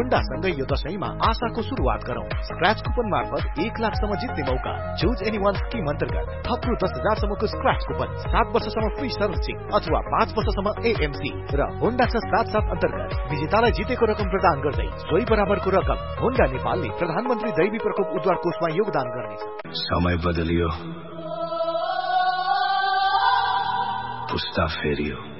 Honda सँगै यो दशैंमा आशाको सुरुवात गरौं। स्क्रैच कुपन मार्फत 1 लाखसम्म जित्ने मौका। चुज एनीवन स्किम अन्तर्गत थप रु 10,000 सम्मको स्क्रैच कुपन, 7 वर्षसम्म फ्री सर्भिसिङ अथवा 5 वर्षसम्म एएमसी र होन्डा छ साथ अन्तर्गत विजेतालाई जितेको रकम प्रदान गर्दै सोही बराबरको रकम होन्डा नेपालले प्रधानमन्त्री दैवी प्रकोप उद्धार कोषमा योगदान गर्नेछ। समय बदलियो, पुस्ता फेरियो।